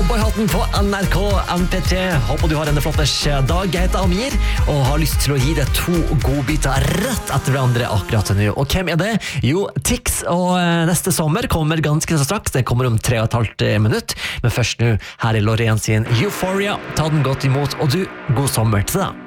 Cowboyhatten på NRK MP3. Håper du har en flotters dag. Jeg heter Amir, og har lyst til å gi deg 2 godbiter rett etter hverandre akkurat nå. Og hvem er det? Jo, Tix, og neste sommer kommer ganske så straks. Den kommer om 3,5 minutter. Men først nå, her er Loreen sin Euphoria. Ta den godt imot, og du, god sommer til deg.